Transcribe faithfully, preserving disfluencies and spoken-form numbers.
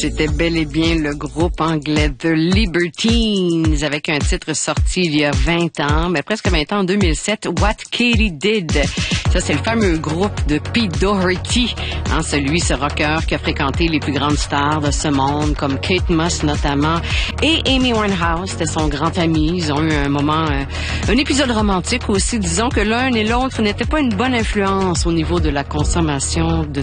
C'était bel et bien le groupe anglais The Libertines avec un titre sorti il y a vingt ans, mais presque vingt ans, en deux mille sept, What Katy Did. Ça, c'est le fameux groupe de Pete Doherty, hein, celui, ce rocker qui a fréquenté les plus grandes stars de ce monde, comme Kate Moss notamment, et Amy Winehouse, c'était son grand ami. Ils ont eu un moment, un, un épisode romantique aussi. Disons que l'un et l'autre n'étaient pas une bonne influence au niveau de la consommation de